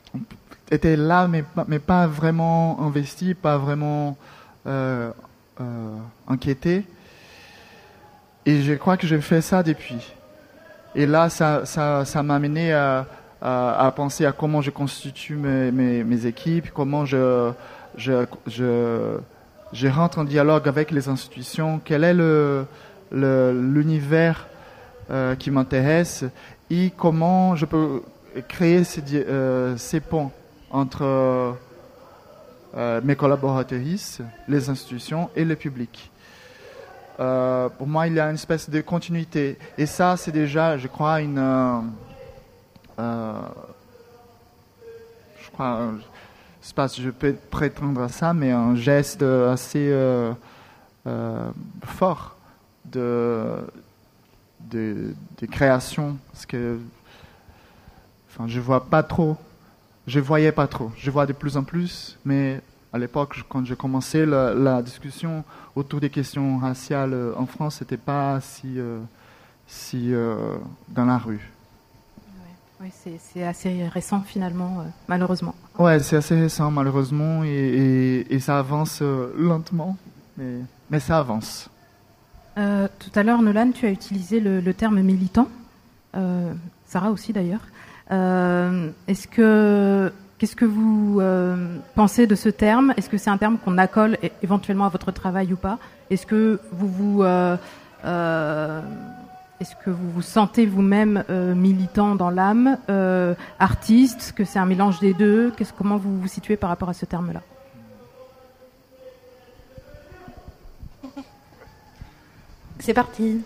était là, mais pas vraiment investi, pas vraiment inquiété. Et je crois que j'ai fait ça depuis. Et là, ça m'a amené à penser à comment je constitue mes équipes, comment je rentre en dialogue avec les institutions, quel est l'univers qui m'intéresse et comment je peux créer ces ponts entre mes collaborateurs, les institutions et le public. Pour moi, il y a une espèce de continuité. Et ça, c'est déjà, je crois, je crois, je sais pas si je peux prétendre à ça, mais un geste assez fort de création. Parce que, enfin, je voyais pas trop. Je vois de plus en plus, mais à l'époque, quand j'ai commencé la discussion autour des questions raciales en France, c'était pas si dans la rue. Oui, c'est assez récent finalement, malheureusement. Ouais, c'est assez récent malheureusement et ça avance lentement, mais ça avance. Tout à l'heure, Nolan, tu as utilisé le terme militant. Sarah aussi d'ailleurs. Qu'est-ce que vous pensez de ce terme ? Est-ce que c'est un terme qu'on accole éventuellement à votre travail ou pas ? Est-ce que vous vous sentez vous-même militant dans l'âme, artiste ? Est-ce que c'est un mélange des deux ? Comment vous vous situez par rapport à ce terme-là ? C'est parti.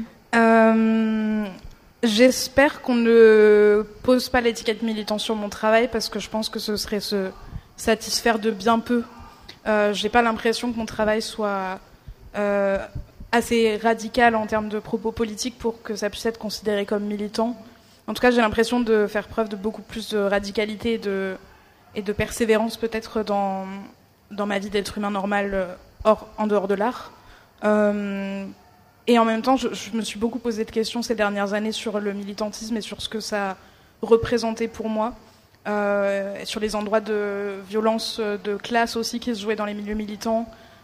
J'espère qu'on ne pose pas l'étiquette militant sur mon travail parce que je pense que ce serait se satisfaire de bien peu. J'ai pas l'impression que mon travail soit assez radical en termes de propos politiques pour que ça puisse être considéré comme militant. En tout cas, j'ai l'impression de faire preuve de beaucoup plus de radicalité et de persévérance peut-être dans ma vie d'être humain normal en dehors de l'art. Et en même temps, je me suis beaucoup posé de questions ces dernières années sur le militantisme et sur ce que ça représentait pour moi, sur les endroits de violence de classe aussi qui se jouaient dans les milieux militants,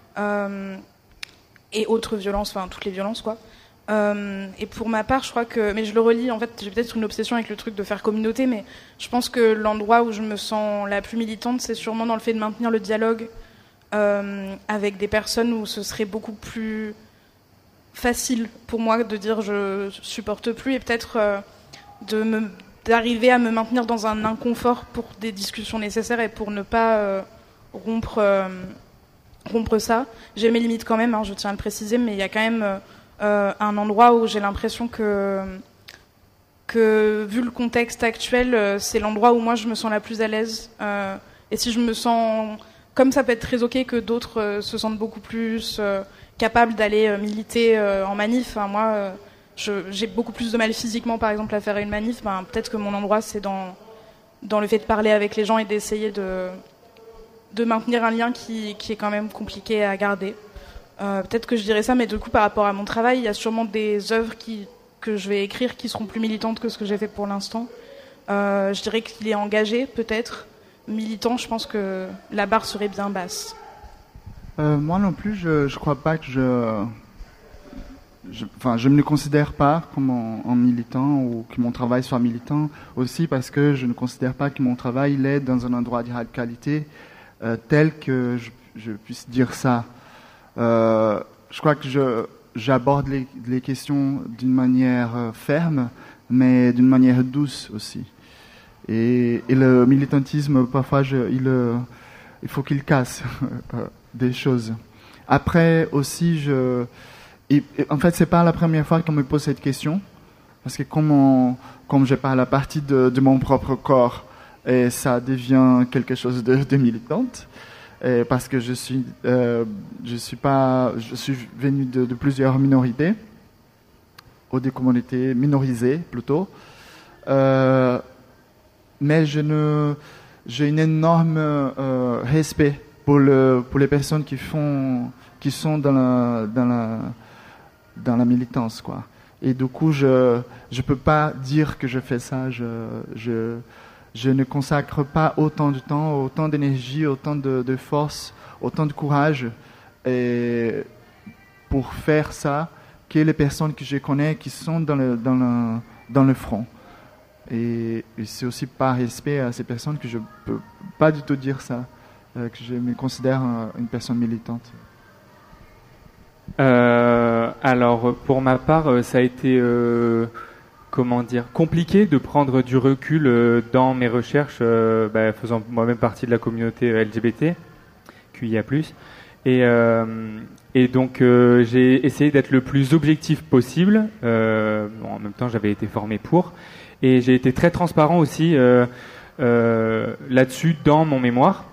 et autres violences, enfin toutes les violences quoi. Et pour ma part, je crois que, mais je le relis, en fait, j'ai peut-être une obsession avec le truc de faire communauté, mais je pense que l'endroit où je me sens la plus militante, c'est sûrement dans le fait de maintenir le dialogue avec des personnes où ce serait beaucoup plus facile pour moi de dire je supporte plus et peut-être d'arriver à me maintenir dans un inconfort pour des discussions nécessaires et pour ne pas rompre ça. J'ai mes limites quand même, hein, je tiens à le préciser, mais il y a quand même un endroit où j'ai l'impression que vu le contexte actuel, c'est l'endroit où moi je me sens la plus à l'aise. Et si je me sens, comme ça peut être très ok que d'autres se sentent beaucoup plus capables d'aller militer en manif. Enfin, moi, j'ai beaucoup plus de mal physiquement, par exemple, à faire une manif. Ben, peut-être que mon endroit, c'est dans le fait de parler avec les gens et d'essayer de maintenir un lien qui est quand même compliqué à garder. Peut-être que je dirais ça, mais du coup, par rapport à mon travail, il y a sûrement des œuvres que je vais écrire qui seront plus militantes que ce que j'ai fait pour l'instant. Je dirais qu'il est engagé, peut-être. Militant, je pense que la barre serait bien basse. Moi non plus, je crois pas que je ne me considère pas comme un militant ou que mon travail soit militant, aussi parce que je ne considère pas que mon travail il est dans un endroit de radicalité tel que je puisse dire ça. Je crois que j'aborde les questions d'une manière ferme, mais d'une manière douce aussi. Et le militantisme, parfois, il faut qu'il casse des choses. Après aussi, en fait, c'est pas la première fois qu'on me pose cette question, parce que comme je parle à partir de mon propre corps, et ça devient quelque chose de militante. Et parce que je suis venu de plusieurs minorités, ou des communautés minorisées plutôt. Mais j'ai un énorme respect pour les personnes qui sont dans la militance, quoi. Et du coup, je peux pas dire que je fais ça. je ne consacre pas autant de temps, autant d'énergie, autant de force, autant de courage et pour faire ça que les personnes que je connais qui sont dans le front. Et c'est aussi par respect à ces personnes que je ne peux pas du tout dire ça, que je me considère une personne militante. Alors, pour ma part, ça a été compliqué de prendre du recul dans mes recherches, faisant moi-même partie de la communauté LGBT, QIA+. Et donc, j'ai essayé d'être le plus objectif possible. En même temps, j'avais été formé pour. Et j'ai été très transparent aussi là-dessus dans mon mémoire.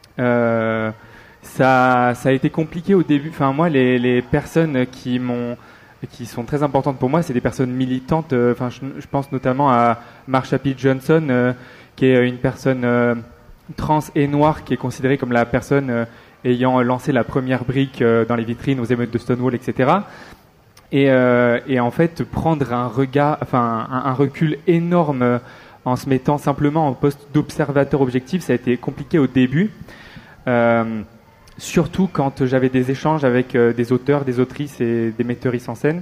Ça a été compliqué au début. Enfin, moi, les personnes qui sont très importantes pour moi, c'est des personnes militantes. Je pense notamment à Marsha P. Johnson, qui est une personne trans et noire, qui est considérée comme la personne ayant lancé la première brique dans les vitrines aux émeutes de Stonewall, etc. Et en fait, prendre un recul énorme en se mettant simplement en poste d'observateur objectif, ça a été compliqué au début. Surtout quand j'avais des échanges avec des auteurs, des autrices et des metteuses en scène.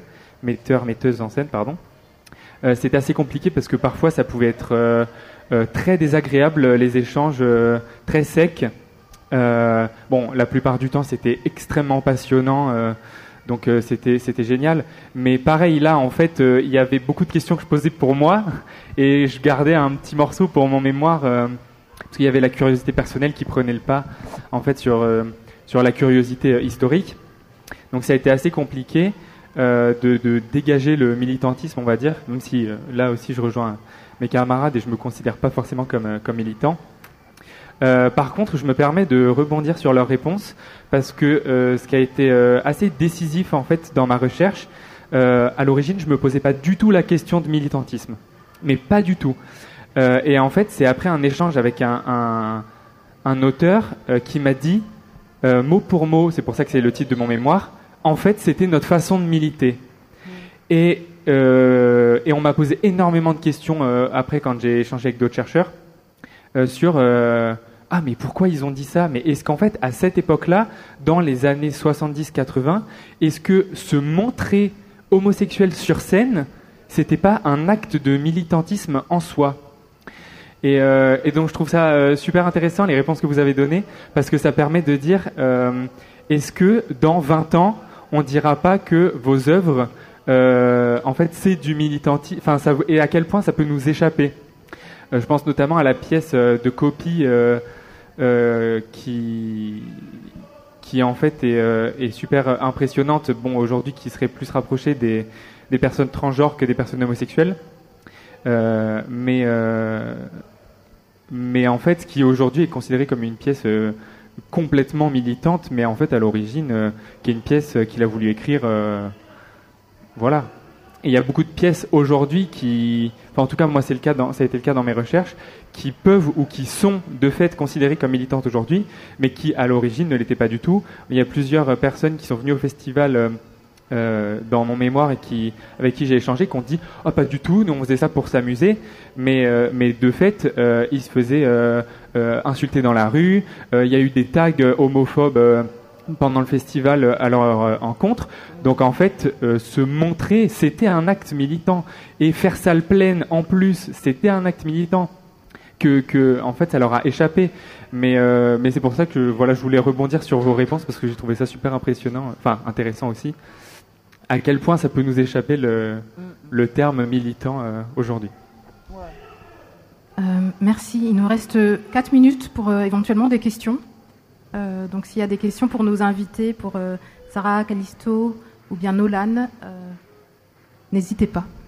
C'était assez compliqué parce que parfois ça pouvait être très désagréable, les échanges très secs. La plupart du temps c'était extrêmement passionnant, donc c'était génial. Mais pareil là, en fait, il y avait beaucoup de questions que je posais pour moi et je gardais un petit morceau pour mon mémoire parce qu'il y avait la curiosité personnelle qui prenait le pas en fait sur la curiosité historique. Donc ça a été assez compliqué de dégager le militantisme, on va dire, même si là aussi je rejoins mes camarades et je me considère pas forcément comme militant. Par contre, je me permets de rebondir sur leurs réponses parce que ce qui a été assez décisif en fait dans ma recherche, à l'origine, je me posais pas du tout la question de militantisme, mais pas du tout. Et en fait, c'est après un échange avec un auteur qui m'a dit mot pour mot, c'est pour ça que c'est le titre de mon mémoire. En fait, c'était notre façon de militer. Et on m'a posé énormément de questions après quand j'ai échangé avec d'autres chercheurs sur mais pourquoi ils ont dit ça? Mais est-ce qu'en fait, à cette époque-là, dans les années 70-80, est-ce que se montrer homosexuel sur scène, c'était pas un acte de militantisme en soi? Et donc je trouve ça super intéressant, les réponses que vous avez données, parce que ça permet de dire est-ce que dans 20 ans, on dira pas que vos œuvres, en fait, c'est du militantisme, et à quel point ça peut nous échapper. Je pense notamment à la pièce de Copy qui en fait est super impressionnante. Bon, aujourd'hui, qui serait plus rapprochée des personnes transgenres que des personnes homosexuelles, mais en fait, qui aujourd'hui est considérée comme une pièce complètement militante, mais en fait à l'origine, qui est une pièce qu'il a voulu écrire, voilà. Et il y a beaucoup de pièces aujourd'hui en tout cas moi ça a été le cas dans mes recherches, qui peuvent ou qui sont de fait considérées comme militantes aujourd'hui, mais qui à l'origine ne l'étaient pas du tout. Il y a plusieurs personnes qui sont venues au festival dans mon mémoire et avec qui j'ai échangé, qui ont dit pas du tout, nous on faisait ça pour s'amuser, mais de fait ils se faisaient insulter dans la rue. Il y a eu des tags homophobes pendant le festival à leur encontre. Donc en fait, se montrer, c'était un acte militant, et faire salle pleine en plus, c'était un acte militant que en fait ça leur a échappé. Mais c'est pour ça que je voulais rebondir sur vos réponses parce que j'ai trouvé ça super impressionnant, intéressant aussi. À quel point ça peut nous échapper le terme militant aujourd'hui. Merci. Il nous reste 4 minutes pour éventuellement des questions. Donc s'il y a des questions pour nos invités, pour Sarah, Callisto ou bien Nolan, n'hésitez pas.